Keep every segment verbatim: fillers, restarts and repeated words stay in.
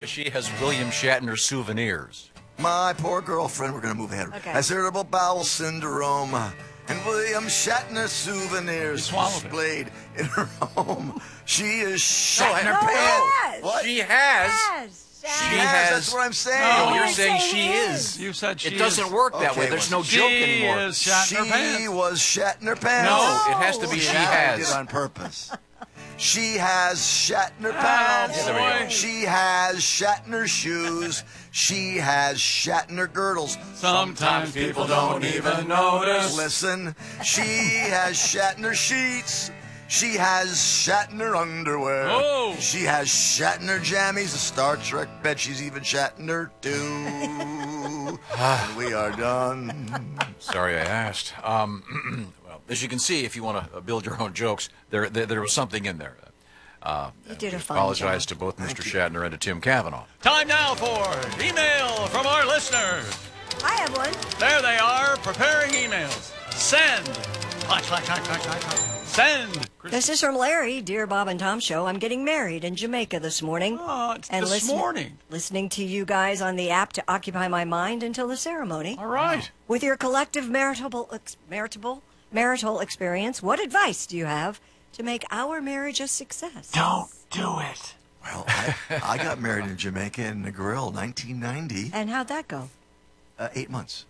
she has William Shatner souvenirs. My poor girlfriend, we're going to move ahead, Okay. has irritable bowel syndrome. And William Shatner souvenirs displayed in her home. She is shitting her No, pants. yes. What? She has. Yes. She She has. has- That's what I'm saying. No, Oh, you're I saying say she is. is. You said she It doesn't is. work that Okay, way. There's no she joke anymore. is Shatner She pants. was Shatner pants. No, it has to be she I did has. on purpose. She has Shatner Ah, pants. there we go. She has Shatner shoes. She has Shatner girdles. Sometimes people don't even notice. Listen, she has Shatner sheets. She has Shatner underwear. Oh. She has Shatner jammies, a Star Trek bed. She's even Shatner too. And we are done. Sorry I asked. Um, well, as you can see, if you want to build your own jokes, there there, there was something in there. Uh, You did a we fine apologize job. to both Mister Shatner and to Tim Cavanaugh. Time now for email from our listeners. I have one. There they are, preparing emails. Send. Clack, clack, clack, clack, clack, clack. Send. This is from Larry, Dear Bob and Tom Show. I'm getting married in Jamaica this morning. Oh, it's and this listen- morning. Listening to you guys on the app to occupy my mind until the ceremony. All right. With your collective marital, ex- marital, marital experience, what advice do you have to make our marriage a success? Don't do it. Well, I, I got married in Jamaica in the grill, nineteen ninety. And how'd that go? Uh, eight months.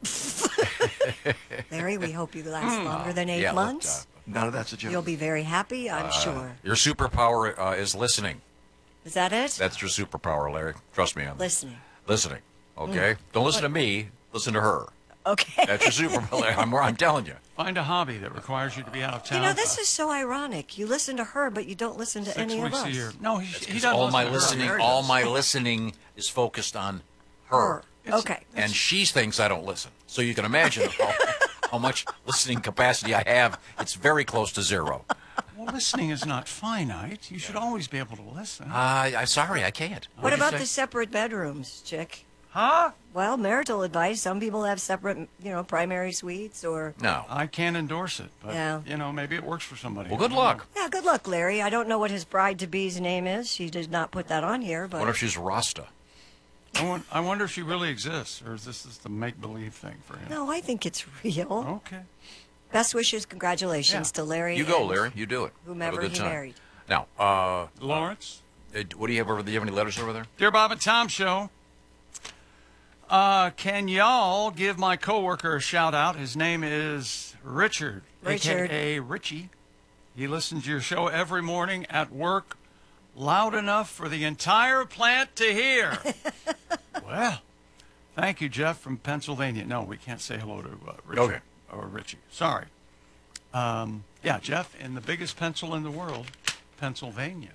Larry, we hope you last longer than eight Yeah, look, months. None of that's a joke. You'll be very happy, I'm sure. Your superpower uh, is listening. Is that it? That's your superpower, Larry. Trust me on that. Listening. Listening. Okay? Don't listen to me. Listen to her. Okay. That's your superpower. I'm, I'm telling you. Find a hobby that requires you to be out of town. You know, this for is so ironic. You listen to her, but you don't listen to six any of weeks us. a year. No, he, he Because doesn't all listen my to her. listening, Larry all does. my listening is focused on her. Her. Okay. And she thinks I don't listen. So you can imagine how, how much listening capacity I have. It's very close to zero. Well, listening is not finite. You should always be able to listen. Uh, I'm sorry, I can't. What What'd you about say? the separate bedrooms, chick? Huh? Well, marital advice. Some people have separate, you know, primary suites or... No. I can't endorse it, but, Yeah. you know, maybe it works for somebody. Well, good I don't luck. know. Yeah, good luck, Larry. I don't know what his bride-to-be's name is. She did not put that on here, but... What if she's Rasta? I, won- I wonder if she really exists, or is this just a make-believe thing for him? No, I think it's real. Okay. Best wishes, congratulations Yeah. to Larry. You go, and Larry. You do it. Whomever Have a good he time. married. Now, uh, Lawrence? uh, what do you have over there? Do you have any letters over there? Dear Bob and Tom Show, uh, can y'all give my coworker a shout out? His name is Richard, Richard. a k a. Richie. He listens to your show every morning at work, loud enough for the entire plant to hear. Well, thank you, Jeff from Pennsylvania. No, we can't say hello to uh, Richard Okay. or Richie. Sorry. Um, yeah, Jeff, in the biggest pencil in the world, Pennsylvania.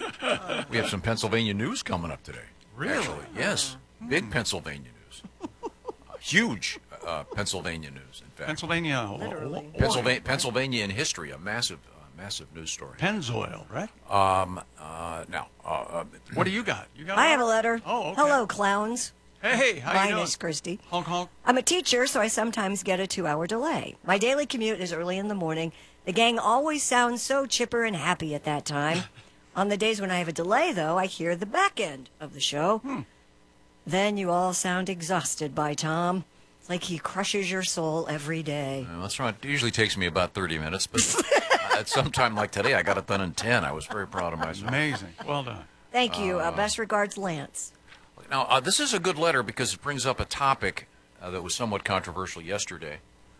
We have some Pennsylvania news coming up today. Really? Actually, yes. Big Pennsylvania news. Uh, huge uh, Pennsylvania news, in fact. Pennsylvania. Literally. Pennsylvania, Pennsylvania in history, a massive, uh, massive news story. Pennzoil, right? Um, uh, now, uh, uh, What do you got? You got? I have a letter. Oh, okay. Hello, clowns. Hey, how My you name doing? is Christy. Honk honk. I'm a teacher, so I sometimes get a two-hour delay. My daily commute is early in the morning. The gang always sounds so chipper and happy at that time. On the days when I have a delay, though, I hear the back end of the show. Hmm. Then you all sound exhausted by Tom. It's like he crushes your soul every day. well, that's right. It usually takes me about thirty minutes, but at some time like today, I got it done in ten. I was very proud of myself. Amazing. Well done. Thank you. Uh, best regards, Lance. Now, uh, this is a good letter because it brings up a topic uh, that was somewhat controversial yesterday.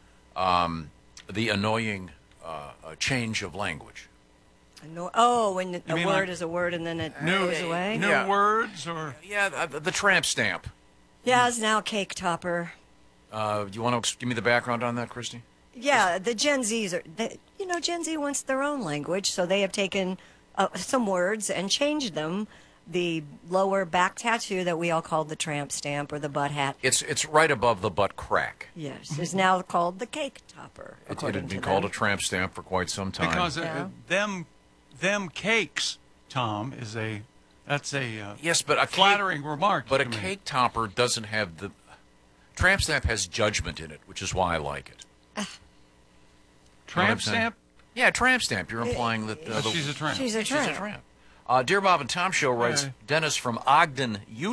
Um, the annoying uh, uh, change of language. No, oh, when a mean word like is a word and then it New, goes away? new Yeah. words or Yeah, uh, the, the tramp stamp. Yeah, it's now cake topper. Uh, you want to give me the background on that, Christy? Yeah, the Gen Zs are, they, you know, Gen Z wants their own language, so they have taken uh, some words and changed them. The lower back tattoo that we all called the tramp stamp or the butt hat, It's it's right above the butt crack. yes, is now called the cake topper. It, it according had to been called a them. tramp stamp for quite some time. because uh, Yeah. them them cakes, Tom, is a that's a uh, yes, but a cake, flattering remark. but a to me. cake topper doesn't have the tramp stamp has judgment in it, which is why I like it. tramp I'm saying? stamp. Yeah, tramp stamp. You're implying that uh, the, She's a tramp. She's a she's tramp. a tramp. Uh, Dear Bob and Tom Show writes Hey. Dennis from Ogden, Utah.